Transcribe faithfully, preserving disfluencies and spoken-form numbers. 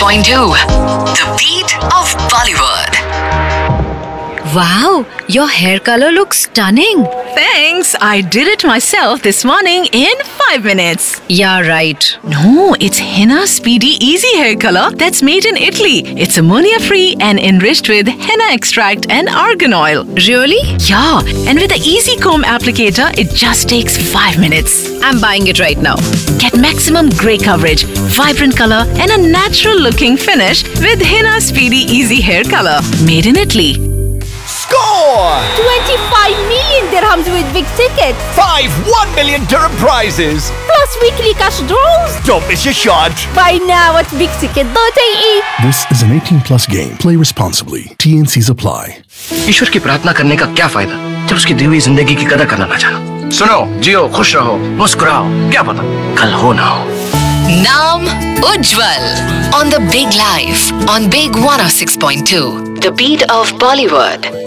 point two. The beat of Bollywood. Wow, your hair color looks stunning. Thanks. I did it myself this morning in five minutes. Yeah, right. No, it's Henna Speedy Easy Hair Color that's made in Italy. It's ammonia-free and enriched with henna extract and argan oil. Really? Yeah, and with the Easy Comb applicator, it just takes five minutes. I'm buying it right now. Get maximum grey coverage, vibrant color, and a natural-looking finish with Henna Speedy Easy Hair Color. Made in Italy. Score! twenty-five million dirhams with big tickets. Five one million dirham prizes. Plus weekly cash draws. Don't miss your shot. Buy now at big ticket dot a e. This is an eighteen plus game. Play responsibly. T N Cs apply. ईश्वर की प्रार्थना करने का क्या फायदा जब उसकी दी हुई जिंदगी की कदर करना ना जाना। सुनो, जियो, खुश रहो, मुस्कुराओ, क्या पता कल हो ना हो। Naam Ujjwal on the Big Life on Big one oh six point two. The beat of Bollywood.